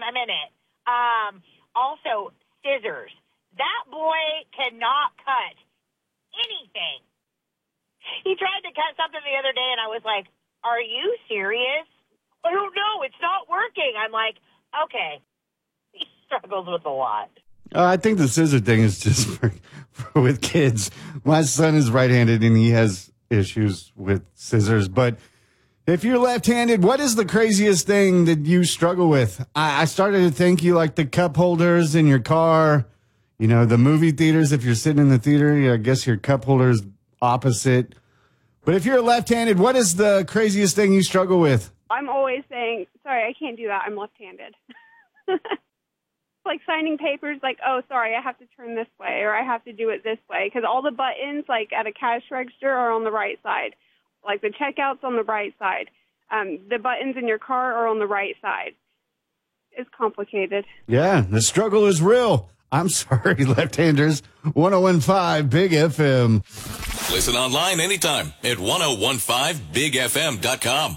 I'm in it. Also, scissors. That boy cannot cut anything. He tried to cut something the other day, and I was like, are you serious? I don't know. It's not working. I'm like, okay. He struggles with a lot. I think the scissor thing is just for with kids. My son is right-handed, and he has issues with scissors. But if you're left-handed, what is the craziest thing that you struggle with? I started to think you like the cup holders in your car. You know, the movie theaters, if you're sitting in the theater, I guess your cup holder's opposite. But if you're left-handed, what is the craziest thing you struggle with? I'm always saying, sorry, I can't do that. I'm left-handed. Like signing papers, like, oh, sorry, I have to turn this way or I have to do it this way. Because all the buttons, like at a cash register, are on the right side. Like the checkout's on the right side. The buttons in your car are on the right side. It's complicated. Yeah, the struggle is real. I'm sorry, left-handers. 101.5 Big FM. Listen online anytime at 1015bigfm.com.